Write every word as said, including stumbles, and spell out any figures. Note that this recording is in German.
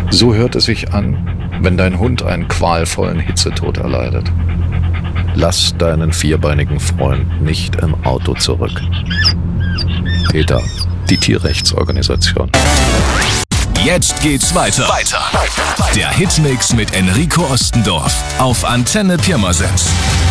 So hört es sich an, wenn dein Hund einen qualvollen Hitzetod erleidet. Lass deinen vierbeinigen Freund nicht im Auto zurück. PETA, die Tierrechtsorganisation. Jetzt geht's weiter. Weiter. Der Hitmix mit Enrico Ostendorf auf Antenne Pirmasens.